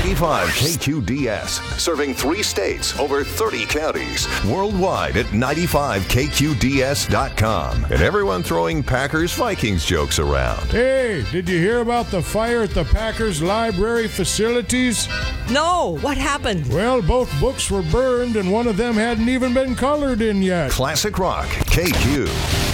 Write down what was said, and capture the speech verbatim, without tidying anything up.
ninety-five K Q D S, serving three states, over thirty counties, worldwide at ninety-five K Q D S dot com. And everyone throwing Packers Vikings jokes around. Hey, did you hear about the fire at the Packers library facilities? No, what happened? Well, both books were burned and one of them hadn't even been colored in yet. Classic Rock, K Q.